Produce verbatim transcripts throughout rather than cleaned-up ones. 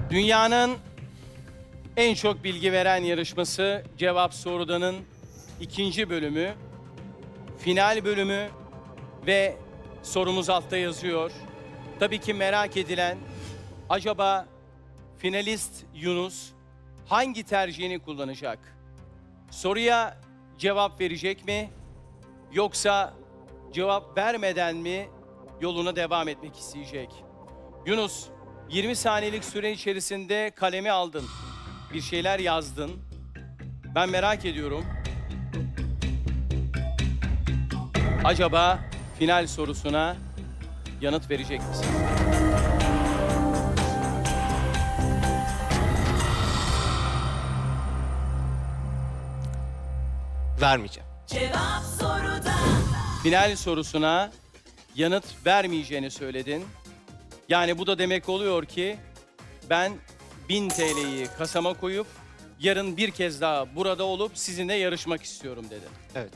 Dünyanın en çok bilgi veren yarışması Cevap Sorudan'ın ikinci bölümü, final bölümü ve sorumuz altta yazıyor. Tabii ki merak edilen, acaba finalist Yunus hangi tercihini kullanacak? Soruya cevap verecek mi? Yoksa cevap vermeden mi yoluna devam etmek isteyecek? Yunus, yirmi saniyelik süre içerisinde kalemi aldın. Bir şeyler yazdın. Ben merak ediyorum. Acaba final sorusuna yanıt verecek misin? Vermeyeceğim. Cevap soruda. Final sorusuna yanıt vermeyeceğini söyledin. Yani bu da demek oluyor ki ben bin T L'yi kasama koyup yarın bir kez daha burada olup sizinle yarışmak istiyorum dedin. Evet.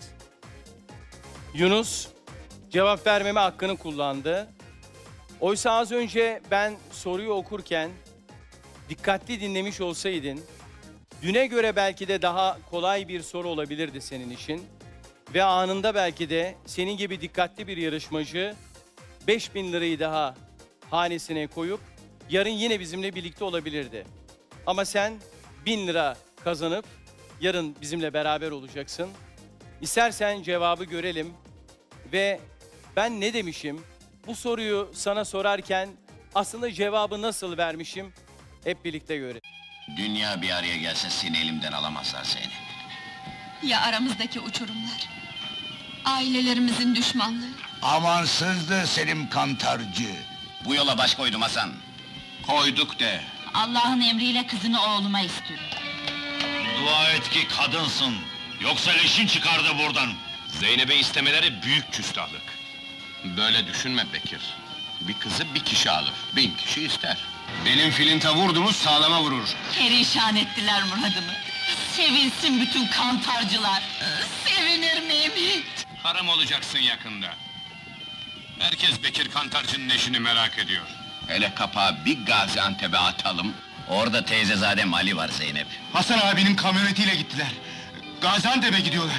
Yunus cevap vermeme hakkını kullandı. Oysa az önce ben soruyu okurken dikkatli dinlemiş olsaydın, düne göre belki de daha kolay bir soru olabilirdi senin için. Ve anında belki de senin gibi dikkatli bir yarışmacı beş bin lirayı daha hanesine koyup yarın yine bizimle birlikte olabilirdi. Ama sen bin lira kazanıp yarın bizimle beraber olacaksın. İstersen cevabı görelim ve ben ne demişim, bu soruyu sana sorarken aslında cevabı nasıl vermişim hep birlikte görelim. Dünya bir araya gelse seni elimden alamazlar Zeynep. Ya aramızdaki uçurumlar? Ailelerimizin düşmanlığı? Amansızdı Selim Kantarcı. Bu yola baş koydum Hasan. Koyduk de. Allah'ın emriyle kızını oğluma istiyorum. Dua et ki kadınsın. Yoksa leşin çıkardı buradan. Zeynep'e istemeleri büyük küstahlık. Böyle düşünme Bekir. Bir kızı bir kişi alır, bin kişi ister. Benim filinta vurdunuz sağlama vurur. Perişan ettiler muradımı. Sevinsin bütün kantarcılar. Sevinir miyim hiç? Haram olacaksın yakında. Herkes Bekir Kantarcı'nın eşini merak ediyor. Hele kapağı bir Gaziantep'e atalım. Orada teyzezadem Ali var Zeynep. Hasan abinin kamyonetiyle gittiler. Gaziantep'e gidiyorlar.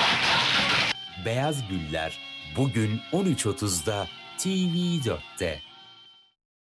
Beyaz Güller bugün on üç otuzda T V dörtte.